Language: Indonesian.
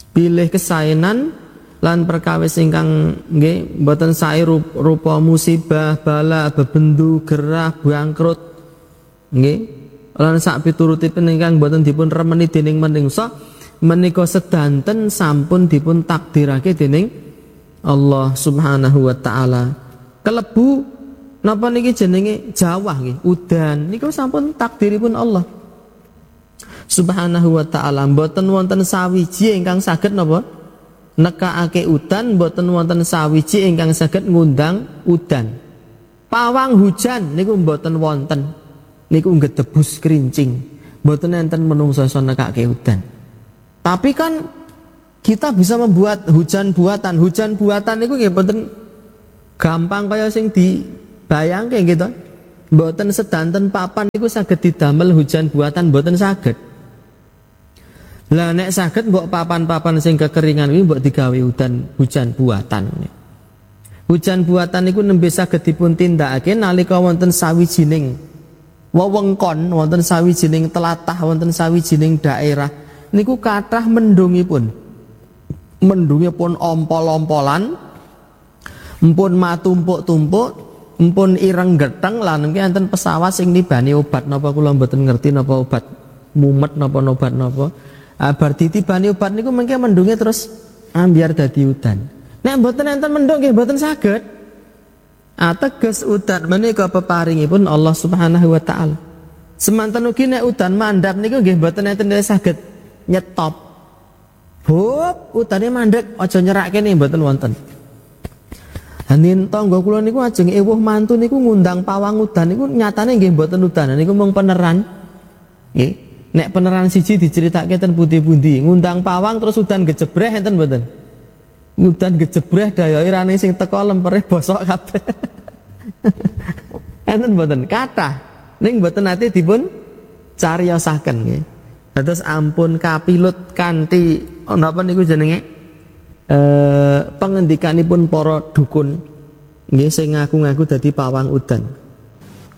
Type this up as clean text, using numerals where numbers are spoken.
Pilih kesaenan lan perkawis ingkang nggih mboten sae rupa musibah, bala, bebendu, gerah, bangkrut nggih lan sak piturutipun ingkang mboten dipun remeni dening manungsa menika sedanten sampun dipun takdirake dening Allah Subhanahu wa taala. Kelebu napa niki jenenge jawah nggih, udan niku sampun takdiripun Allah Subhanahu wa taala. Mboten wonten sawiji ingkang saged napa nekakake udan, mboten wonten sawiji ingkang saged ngundang udan. Pawang hujan niku mboten wonten. Niku ngedebus kerincing. Mboten enten menungsa iso nekake udan. Tapi kan kita bisa membuat hujan buatan. Hujan buatan niku nggih mboten gampang kaya sing dibayangke gitu. Mboten sedanten papan niku saged didamel hujan buatan, mboten saged. Lah nek saged mbok papan-papan sing kekeringan iki mbok digawe hujan buatan. Hujan buatan niku nembe saged dipun tindakake nalika wonten sawijining wewengkon, wonten sawijining tlatah, wonten sawijining daerah niku kathah mendungipun. Mendungipun ompol-ompolan, mpun matumpuk-tumpuk, mpun ireng getheng lan niki enten pesawat sing nibani obat napa kula mboten ngerti napa obat mumet napa obat napa. Bar ditibani obat niku mengke mendunge terus ambyar dadi udan. Nek mboten enten mendung nggih mboten saged. Ateges udan menika peparingipun Allah Subhanahu wa taala. Semanten ugi nek udan mandhap niku nggih mboten enten saged nyetop. Hop, udane mandhek aja nyerake niki mboten wonten. Hanin tangga kula niku ajeng ewuh mantu niku ngundang pawang udan niku nyatane nggih mboten udan niku mung peneran. Nggih. Nek peneran siji diceritake ten pundi-pundi, ngundang pawang terus udan gejebreh enten mboten? Udan gejebreh daya irane sing teko lempere bosok kabeh. Enten mboten? Kathah. Ning mboten nate dipun cariyosaken nggih. Terus ampun kapilut kanthi napa niku jenenge pengendikanipun para dukun nggih sing ngaku-ngaku dadi pawang udan.